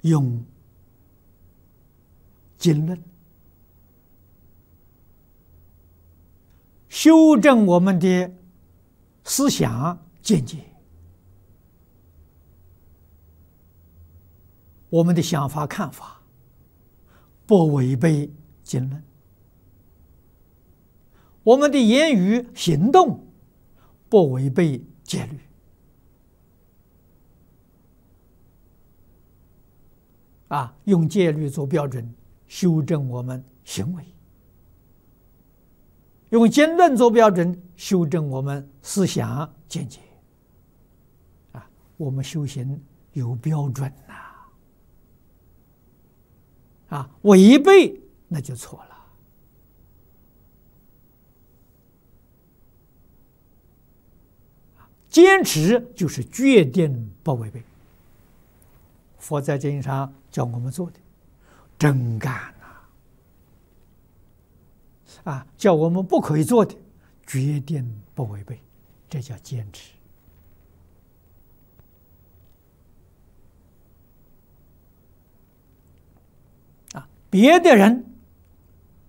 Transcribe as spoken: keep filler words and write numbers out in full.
用经论修正我们的思想见解，我们的想法看法不违背经论，我们的言语行动不违背戒律。啊，用戒律做标准，修正我们行为；用经论做标准，修正我们思想见解。啊，我们修行有标准呐！啊，违背那就错了。坚持就是决定不违背。佛在经上叫我们做的真干呐！啊，叫我们不可以做的，决定不违背，这叫坚持。啊，别的人